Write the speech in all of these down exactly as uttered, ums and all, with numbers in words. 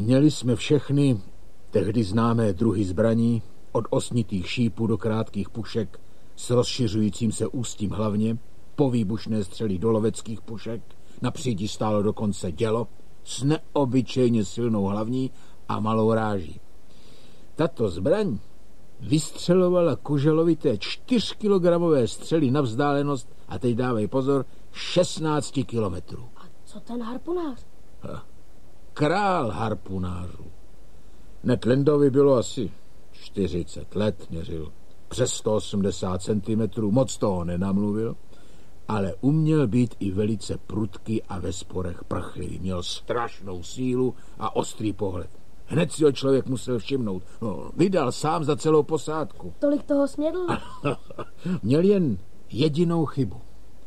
Měli jsme všechny tehdy známé druhy zbraní, od osnitých šípů do krátkých pušek s rozšiřujícím se ústím hlavně, po výbušné střely do loveckých pušek, na přídi stálo dokonce dělo s neobyčejně silnou hlavní a malou ráží. Tato zbraň vystřelovala kuželovité čtyřkilogramové střely na vzdálenost, a teď dávej pozor, šestnáct kilometrů. A co ten harpunář? Ha, král harpunářů. Ned Landovi bylo asi čtyřicet let, měřil přes sto osmdesát centimetrů, moc toho nenamluvil, ale uměl být i velice prudký a ve sporech prchlivý. Měl strašnou sílu a ostrý pohled. Hned si ho člověk musel všimnout. No, vydal sám za celou posádku. Tolik toho smědl? Měl jen jedinou chybu.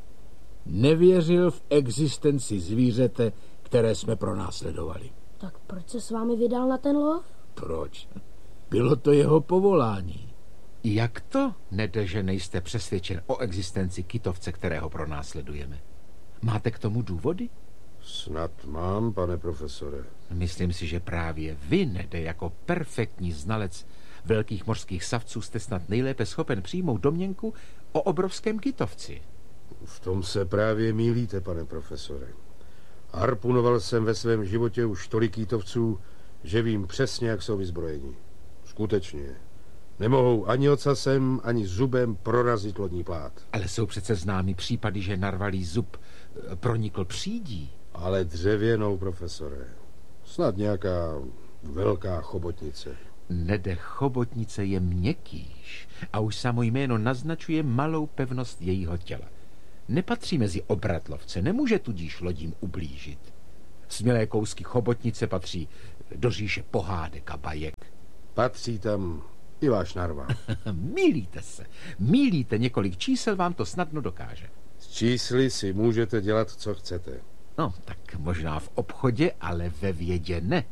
Nevěřil v existenci zvířete, které jsme pronásledovali. Tak proč se s vámi vydal na ten lov? Proč? Bylo to jeho povolání. Jak to, Nede, že nejste přesvědčen o existenci kytovce, kterého pronásledujeme? Máte k tomu důvody? Snad mám, pane profesore. Myslím si, že právě vy, Nede, jako perfektní znalec velkých mořských savců jste snad nejlépe schopen přijmout domněnku o obrovském kytovci. V tom se právě mýlíte, pane profesore. Harpunoval jsem ve svém životě už tolik kytovců, že vím přesně, jak jsou vyzbrojeni. Skutečně. Nemohou ani ocasem, ani zubem prorazit lodní plát. Ale jsou přece známy případy, že narvalý zub pronikl přídí. Ale dřevěnou, profesore. Snad nějaká velká chobotnice. Nede, chobotnice je měkkýš a už samo jméno naznačuje malou pevnost jejího těla. Nepatří mezi obratlovce, nemůže tudíž lodím ublížit. Smělé kousky chobotnice patří do říše pohádek a bajek. Patří tam i váš narval. Mýlíte se. Mýlíte, několik čísel vám to snadno dokáže. S čísly si můžete dělat, co chcete. No, tak možná v obchodě, ale ve vědě ne.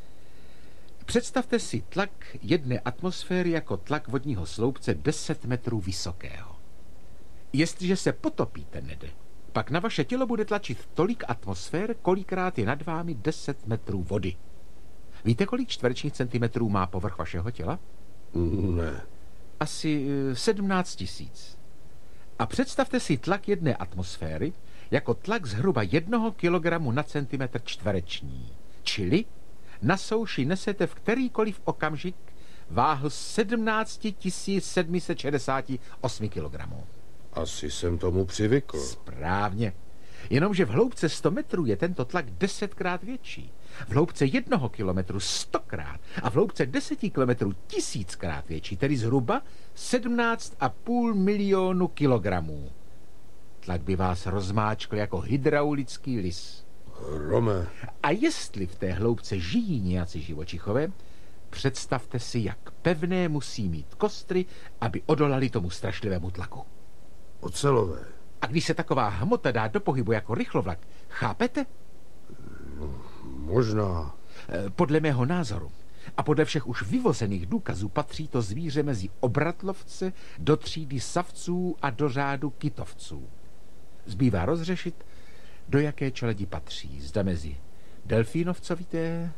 Představte si tlak jedné atmosféry jako tlak vodního sloupce deset metrů vysokého. Jestliže se potopíte, Nede, pak na vaše tělo bude tlačit tolik atmosfér, kolikrát je nad vámi deset metrů vody. Víte, kolik čtverečních centimetrů má povrch vašeho těla? Ne. Asi sedmnáct tisíc. A představte si tlak jedné atmosféry jako tlak zhruba jednoho kilogramu na centimetr čtvereční. Čili na souši nesete v kterýkoliv okamžik váhu sedmnáct tisíc sedm set šedesát osm kilogramů. Asi jsem tomu přivykl. Správně. Jenomže v hloubce sto metrů je tento tlak desetkrát větší. V hloubce jednoho kilometru stokrát a v hloubce deseti kilometrů tisíckrát větší, tedy zhruba sedmnáct a půl milionu kilogramů. Tlak by vás rozmáčkl jako hydraulický lis. Rome. A jestli v té hloubce žijí nějací živočichové, představte si, jak pevné musí mít kostry, aby odolali tomu strašlivému tlaku. Ocelové. A když se taková hmota dá do pohybu jako rychlovlak, chápete? No, možná. Podle mého názoru a podle všech už vyvozených důkazů patří to zvíře mezi obratlovce do třídy savců a do řádu kytovců. Zbývá rozřešit, do jaké čeledi patří. Zda mezi delfínovcovité,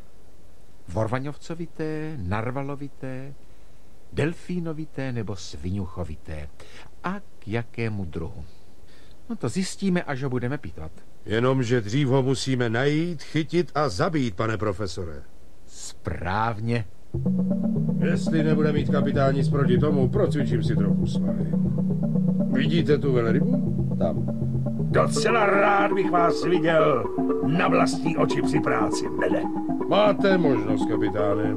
vorvaňovcovité, narvalovité, delfínovité nebo sviňuchovité. A k jakému druhu? No to zjistíme, až ho budeme pitvat. Jenomže dřív ho musíme najít, chytit a zabít, pane profesore. Správně. Jestli nebude mít kapitán nic proti tomu, procvičím si trochu svaly. Vidíte tu velrybu? Tam. Docela rád bych vás viděl na vlastní oči při práci, Nede. Máte možnost, kapitáne.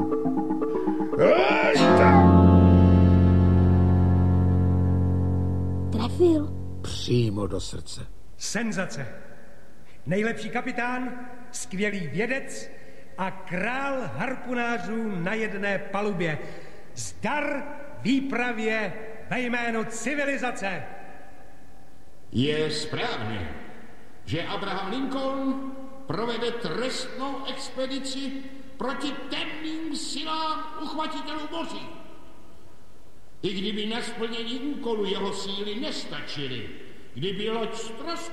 Trefil. Přímo do srdce. Senzace. Nejlepší kapitán, skvělý vědec a král harpunářů na jedné palubě. Zdar výpravě ve jménu civilizace. Je správně, že Abraham Lincoln provede trestnou expedici proti temným silám uchvatitelů moří. I kdyby na splnění úkolu jeho síly nestačily, kdyby loď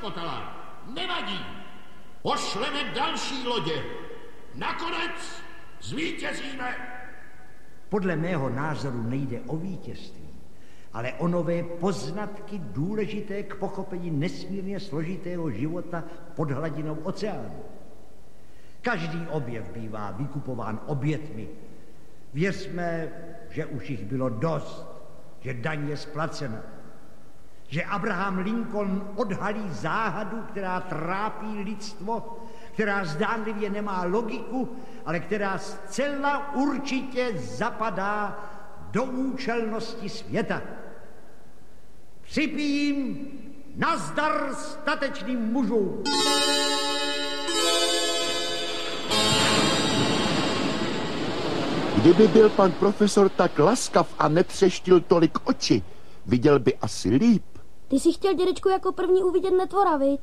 ztroskotala, nevadí. Pošleme další lodě. Nakonec Zvítězíme! Podle mého názoru nejde o vítězství, ale o nové poznatky důležité k pochopení nesmírně složitého života pod hladinou oceánu. Každý objev bývá vykupován obětmi. Věřme, že už jich bylo dost, že daň je splacena, že Abraham Lincoln odhalí záhadu, která trápí lidstvo, která zdánlivě nemá logiku, ale která zcela určitě zapadá do účelnosti světa. Připijím nazdar statečným mužům. Kdyby byl pan profesor tak laskav a netřeštil tolik oči, viděl by asi líp. Ty jsi chtěl, dědečku, jako první uvidět netvora, viď?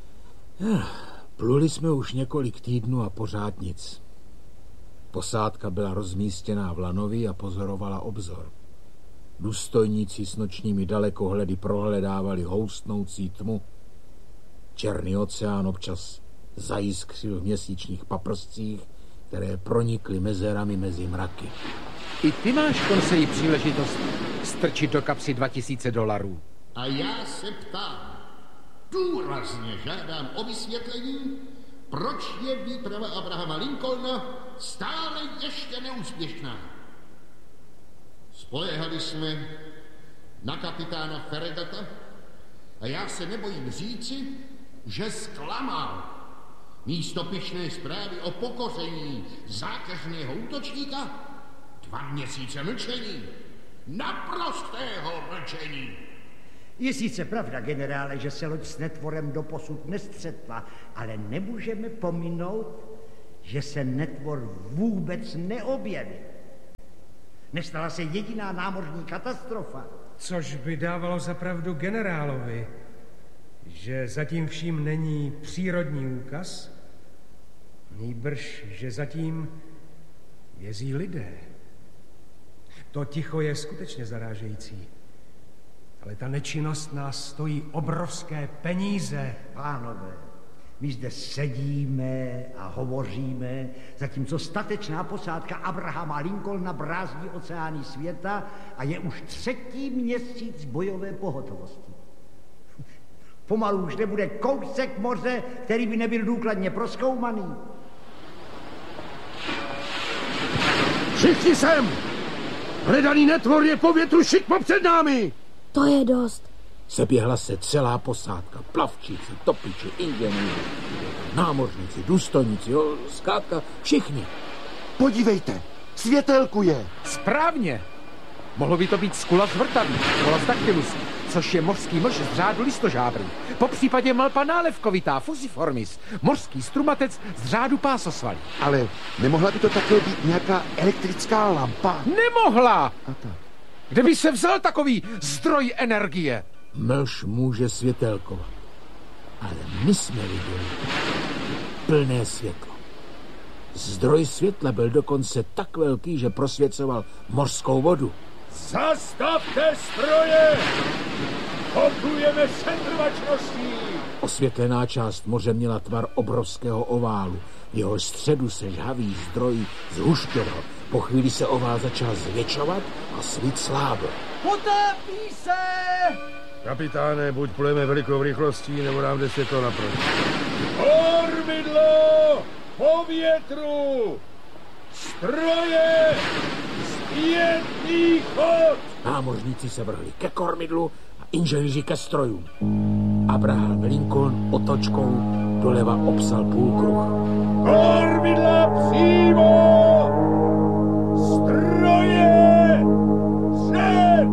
Pluli jsme už několik týdnů a pořád nic. Posádka byla rozmístěná v lanovi a pozorovala obzor. Důstojníci s nočními dalekohledy prohledávali houstnoucí tmu. Černý oceán občas zajiskřil v měsíčních paprscích, které pronikly mezerami mezi mraky. I ty máš, Konseji, příležitost strčit do kapsy dva tisíce dolarů. A já se ptám, důrazně žádám o vysvětlení, proč je výprava Abrahama Lincolna stále ještě neúspěšná. Spoléhali jsme na kapitána Farragata a já se nebojím říci, že zklamal. Místo pyšné zprávy o pokoření zákeřného útočníka dva měsíce mlčení, naprostého mlčení. Je sice pravda, generále, že se loď s netvorem doposud nestřetla, ale nemůžeme pominout, že se netvor vůbec neobjevil. Nestala se jediná námořní katastrofa. Což by dávalo za pravdu generálovi, že zatím vším není přírodní úkaz, nýbrž, že zatím vězí lidé. To ticho je skutečně zarážející. Ale ta nečinnost nás stojí obrovské peníze. Pánové, my zde sedíme a hovoříme, zatímco statečná posádka Abrahama Lincolna brázdí oceány světa a je už třetí měsíc bojové pohotovosti. Pomalu už nebude kousek moře, který by nebyl důkladně prozkoumaný. Všichni sem! Hledaný netvor je po větru šikmo před námi! To je dost. Seběhla se celá posádka, plavčíci, topiči, inženýři, námořníci, důstojníci, jo, zkrátka všichni. Podívejte, světelku je. Správně. Mohlo by to být skula zvrtavý, Sculas dactylus, což je mořský mlž z řádu listožábrů. Po případě malpa nálevkovitá, fusiformis, mořský strumatec z řádu pásosvalí. Ale nemohla by to také být nějaká elektrická lampa? Nemohla! A tak. Kde by se vzal takový zdroj energie? Mlž může světelkovat, ale my jsme viděli plné světlo. Zdroj světla byl dokonce tak velký, že prosvěcoval mořskou vodu. Zastavte stroje! Poplujeme setrvačností! Osvětlená část moře měla tvar obrovského oválu. V jeho středu se žhavý zdroj zhušťoval. Po chvíli se ovál začal zvětšovat a svít slábl. Potápí se! Kapitáne, buď plujeme velikou rychlostí, nebo nám jde světlo naproti. Kormidlo! Po větru! Stroje! Zpětný chod! Námořníci se vrhli ke kormidlu a inženýři ke strojům. Abraham Lincoln otočkou doleva obsal půlkruh. Kormidla přímo! Stroje! Před!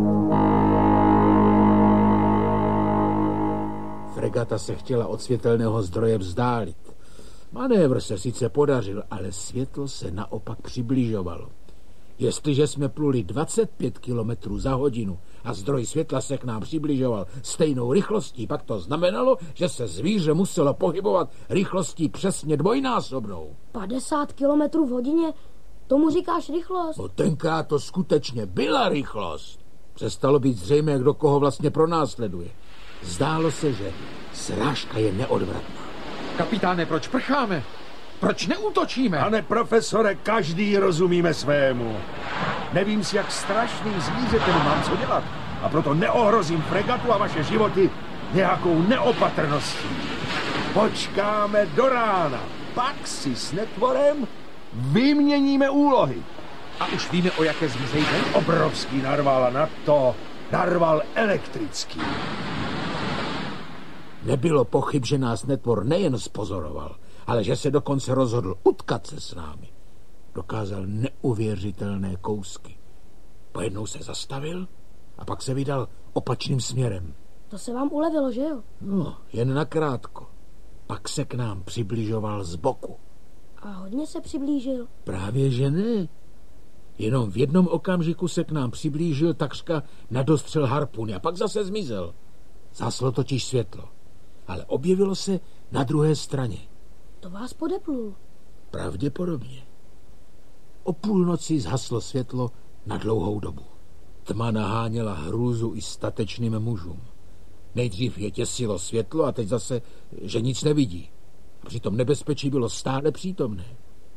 Fregata se chtěla od světelného zdroje vzdálit. Manévr se sice podařil, ale světlo se naopak přibližovalo. Jestliže jsme pluli dvacet pět kilometrů za hodinu a zdroj světla se k nám přibližoval stejnou rychlostí, pak to znamenalo, že se zvíře muselo pohybovat rychlostí přesně dvojnásobnou. padesát kilometrů v hodině? Tomu říkáš rychlost? No tenkrát to skutečně byla rychlost. Přestalo být zřejmé, kdo koho vlastně pronásleduje. Zdálo se, že srážka je neodvratná. Kapitáne, proč prcháme? Proč neútočíme? Pane profesore, každý rozumíme svému. Nevím, s jak strašným zvířetem mám co dělat. A proto neohrozím fregatu a vaše životy nějakou neopatrností. Počkáme do rána. Pak si s netvorem vyměníme úlohy. A už víme, o jaké zvíře jde? Obrovský narval a na to narval elektrický. Nebylo pochyb, že nás netvor nejen spozoroval, ale že se dokonce rozhodl utkat se s námi. Dokázal neuvěřitelné kousky. Pojednou se zastavil a pak se vydal opačným směrem. To se vám ulevilo, že jo? No, jen nakrátko. Pak se k nám přibližoval z boku. A hodně se přiblížil. Právě že ne. Jenom v jednom okamžiku se k nám přiblížil takřka na dostřel harpuny a pak zase zmizel. Zhaslo totiž světlo, ale objevilo se na druhé straně. To vás podeplul. Pravděpodobně. O půlnoci zhaslo světlo na dlouhou dobu. Tma naháněla hrůzu i statečným mužům. Nejdřív je těsilo světlo a teď zase, že nic nevidí. A přitom nebezpečí bylo stále přítomné.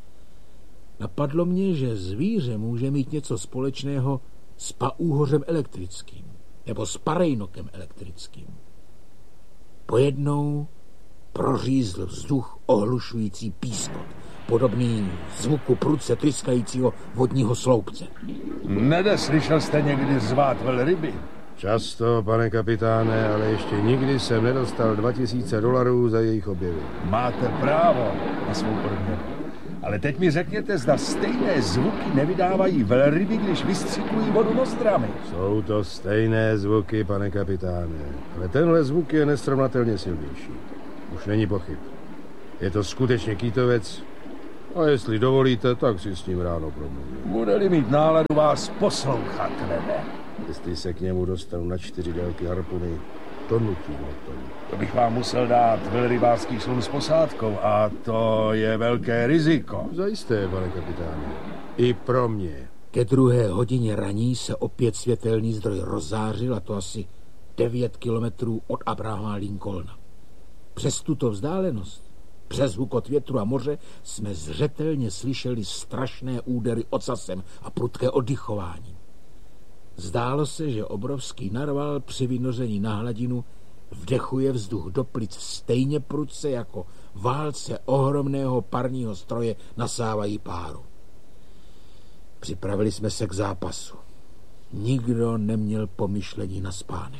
Napadlo mě, že zvíře může mít něco společného s paúhořem elektrickým nebo s parejnokem elektrickým. Pojednou prořízl vzduch ohlušující pískot, podobný zvuku prudce tryskajícího vodního sloupce. Nede, slyšel jste někdy zvát velryby? Často, pane kapitáne, ale ještě nikdy jsem nedostal dva tisíce dolarů za jejich objevy. Máte právo na svou odměnu. Ale teď mi řekněte, zda stejné zvuky nevydávají velryby, když vystřikují vodu nostrami. Jsou to stejné zvuky, pane kapitáne, ale tenhle zvuk je nesrovnatelně silnější. Už není pochyb. Je to skutečně kýtovec a jestli dovolíte, tak si s ním ráno promluvím. Bude-li mít náladu vás poslouchat, nebe. Jestli se k němu dostanu na čtyři délky harpuny, to nutím o tom. To bych vám musel dát velrybářský slun s posádkou a to je velké riziko. Zajisté, pane kapitáne. I pro mě. Ke druhé hodině raní se opět světelný zdroj rozzářil, a to asi devět kilometrů od Abrahama Lincolna. Přes tuto vzdálenost, přes hukot větru a moře, jsme zřetelně slyšeli strašné údery ocasem a prudké oddychování. Zdálo se, že obrovský narval při vynoření na hladinu vdechuje vzduch do plic stejně prudce, jako válce ohromného parního stroje nasávají páru. Připravili jsme se k zápasu. Nikdo neměl pomyšlení na spánek.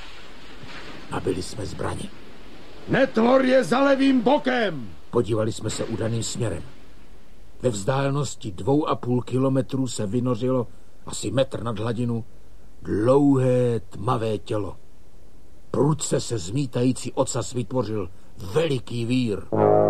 Nabili jsme zbraně. Netvor je za levým bokem! Podívali jsme se udaným směrem. Ve vzdálenosti dvou a půl kilometrů se vynořilo asi metr nad hladinu dlouhé tmavé tělo. Prudce se zmítající ocas vytvořil veliký vír.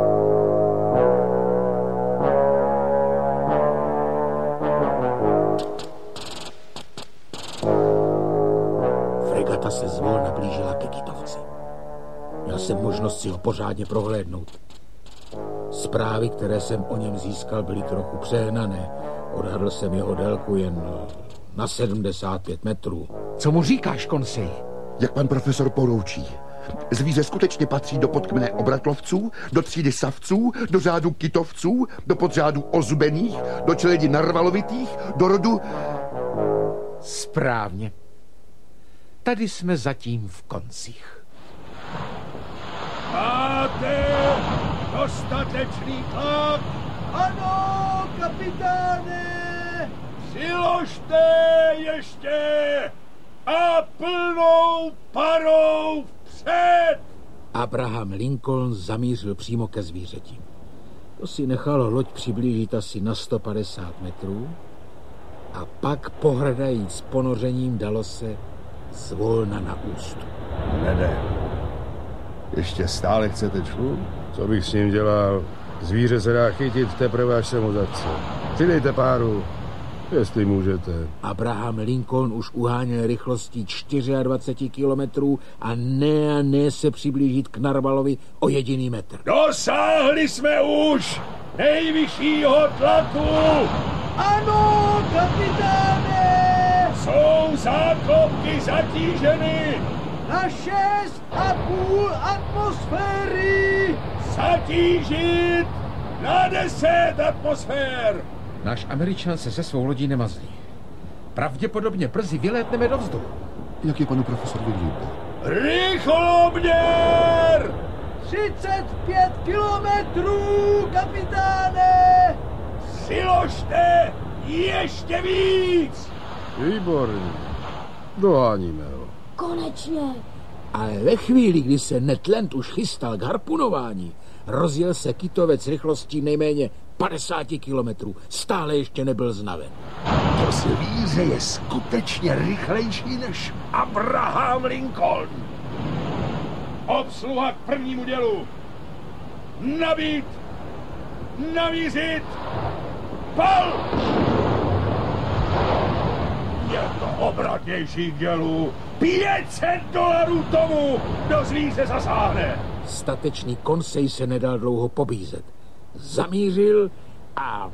Fregata se zvolna blížila ke kytovci. Měl jsem možnost si ho pořádně prohlédnout. Zprávy, které jsem o něm získal, byly trochu přehnané. Odhadl jsem jeho délku jen na sedmdesát pět metrů. Co mu říkáš, Konsej? Jak pan profesor poroučí. Zvíře skutečně patří do podkmene obratlovců, do třídy savců, do řádu kytovců, do podřádu ozubených, do čeledi narvalovitých, do rodu... Správně. Tady jsme zatím v koncích. Máte dostatečný tlak? Ano, kapitáne! Přiložte ještě a plnou parou vpřed! Abraham Lincoln zamířil přímo ke zvířeti. To si nechalo loď přiblížit asi na sto padesát metrů a pak pohrdajíc ponořením dalo se zvolna na ústup. Nede, ještě stále chcete člun? Co bych s ním dělal? Zvíře se dá chytit teprve, až se mu zachce. Přidejte páru, jestli můžete. Abraham Lincoln už uháněl rychlostí dvacet čtyři kilometrů a ne a ne se přiblížit k narvalovi o jediný metr. Dosáhli jsme už nejvyššího tlaku! Ano, kapitáne! Jsou záklopky zatíženy! Na šest a půl atmosféry! Zatížit! Na deset atmosfér! Náš Američan se se svou lodí nemazlí. Pravděpodobně brzy vylétneme do vzduchu. Jak je panu profesorovi líbí? Rychloměr! třicet pět kilometrů, kapitáne! Přiložte ještě víc! Výborně. Doháníme ho. Konečně. Ale ve chvíli, kdy se Ned Land už chystal k harpunování, rozjel se kytovec rychlostí nejméně padesát kilometrů. Stále ještě nebyl znaven. To zvíře je skutečně rychlejší než Abraham Lincoln. Obsluha k prvnímu dělu. Nabít! Namířit! Pal! Je to obratnější k dělu. pět set dolarů tomu, kdo zvíře zasáhne. Statečný Konsej se nedal dlouho pobízet. Zamířil a...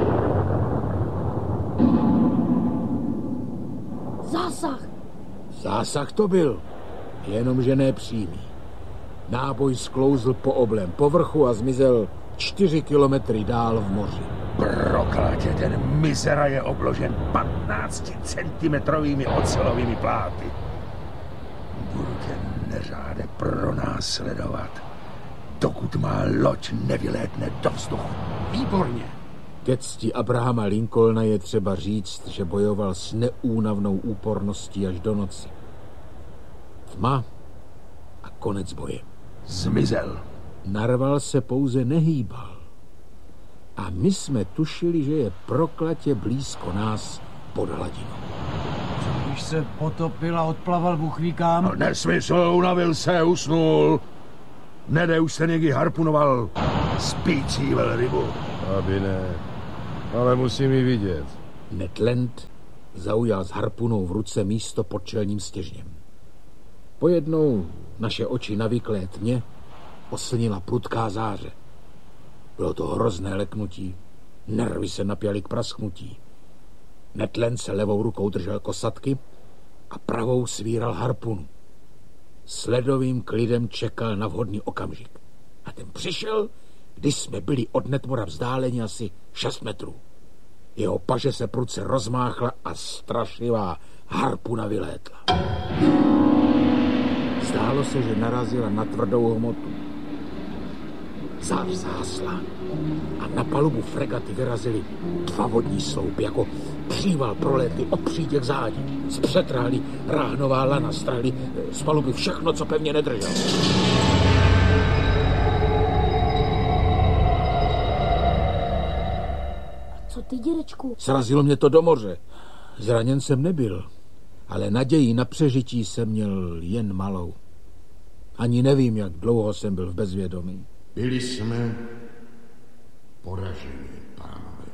Zásah. Zásah to byl, jenomže ne přímý. Náboj sklouzl po oblém povrchu a zmizel čtyři kilometry dál v moři. Proklatě, ten mizera je obložen patnácticentimetrovými ocelovými pláty. Budu tě, neřáde, pronásledovat, dokud má loď nevylétne do vzduchu. Výborně. Ke cti Abrahama Lincolna je třeba říct, že bojoval s neúnavnou úporností až do noci. Tma a konec boje. Zmizel. Narval se pouze nehýbal. A my jsme tušili, že je proklatě blízko nás pod hladinou. Když se potopil a odplaval buchvíkám. No, nesmysl, unavil se, usnul. Nede už se někdy harpunoval spící velrybu. Aby ne, ale musím ji vidět. Ned Land zaujal s harpunou v ruce místo pod čelním stěžněm. Pojednou naše oči navyklé tmě oslnila prudká záře. Bylo to hrozné leknutí, nervy se napjaly k prasknutí. Ned Land se levou rukou držel kosatky a pravou svíral harpunu. S ledovým klidem čekal na vhodný okamžik. A ten přišel, když jsme byli od Netmora vzdáleni asi šest metrů. Jeho paže se prudce rozmáchla a strašlivá harpuna vylétla. Zdálo se, že narazila na tvrdou hmotu. Záď zásla a na palubu fregaty vyrazili dva vodní sloupy, jako příval prolétly opřítěk zádí. Zpřetrhali ráhnová lana, strhli z paluby všechno, co pevně nedrželo. Co ty, dědečku? Srazilo mě to do moře. Zraněn jsem nebyl, ale naději na přežití jsem měl jen malou. Ani nevím, jak dlouho jsem byl v bezvědomí. Byli jsme poraženi, pánové.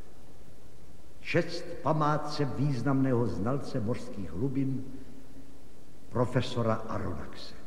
Čest památce významného znalce mořských hlubin, profesora Aronnaxe.